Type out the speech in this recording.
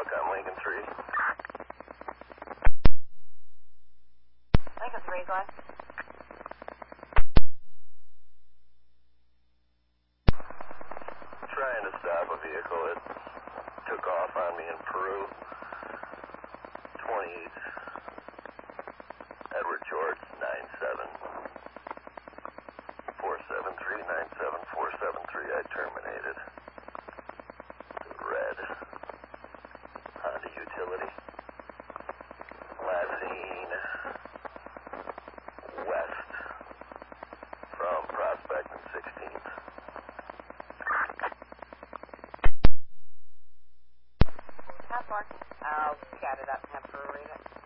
Hawk on Lincoln 3. Lincoln 3, go ahead. Trying to stop a vehicle that took off on me in Peru. 28 Edward George 97473 I terminated. Red Honda utility. Last seen west from Prospect and 16th. Half mark. I'll chat it up and have her read it.